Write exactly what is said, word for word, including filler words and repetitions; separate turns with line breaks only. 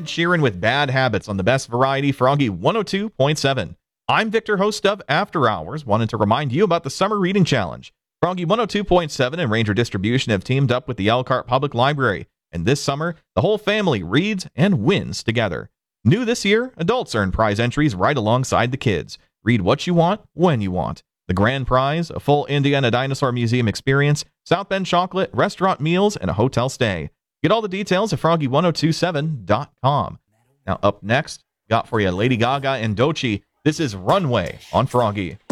Sheeran with Bad Habits on the best variety, Froggy one oh two point seven. I'm Victor, host of After Hours, wanted to remind you about the Summer Reading Challenge. Froggy one oh two point seven and Ranger Distribution have teamed up with the Elkhart Public Library, and this summer, the whole family reads and wins together. New this year, adults earn prize entries right alongside the kids. Read what you want, when you want. The grand prize, a full Indiana Dinosaur Museum experience, South Bend chocolate, restaurant meals, and a hotel stay. Get all the details at froggy ten twenty-seven dot com. Now up next, got for you Lady Gaga and Doechii. This is Runway on Froggy.